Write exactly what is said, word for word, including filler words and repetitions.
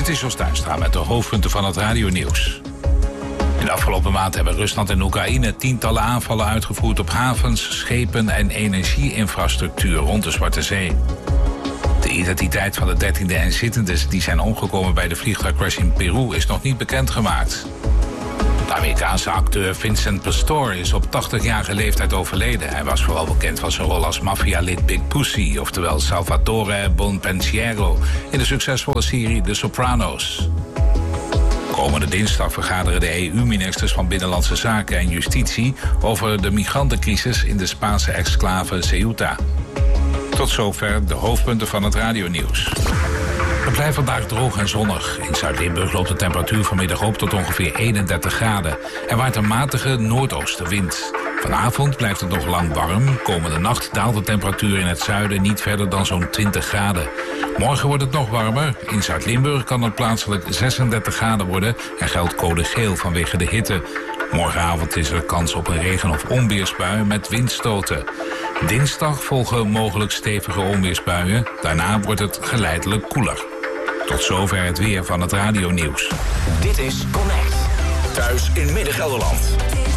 Dit is Jos Tuinstra met de hoofdpunten van het radionieuws. In de afgelopen maand hebben Rusland en Oekraïne tientallen aanvallen uitgevoerd op havens, schepen en energieinfrastructuur rond de Zwarte Zee. De identiteit van de dertiende inzittenden die zijn omgekomen bij de vliegtuigcrash in Peru is nog niet bekendgemaakt. De Amerikaanse acteur Vincent Pastore is op tachtigjarige leeftijd overleden. Hij was vooral bekend van zijn rol als maffialid Big Pussy, oftewel Salvatore Bonpensiero, in de succesvolle serie The Sopranos. Komende dinsdag vergaderen de E U-ministers van Binnenlandse Zaken en Justitie over de migrantencrisis in de Spaanse exclave Ceuta. Tot zover de hoofdpunten van het radionieuws. Het blijft vandaag droog en zonnig. In Zuid-Limburg loopt de temperatuur vanmiddag op tot ongeveer eenendertig graden. Er waait een matige noordoostenwind. Vanavond blijft het nog lang warm. Komende nacht daalt de temperatuur in het zuiden niet verder dan zo'n twintig graden. Morgen wordt het nog warmer. In Zuid-Limburg kan het plaatselijk zesendertig graden worden en geldt code geel vanwege de hitte. Morgenavond is er kans op een regen- of onweersbui met windstoten. Dinsdag volgen mogelijk stevige onweersbuien. Daarna wordt het geleidelijk koeler. Tot zover het weer van het radionieuws. Dit is Connect. Thuis in Midden-Gelderland.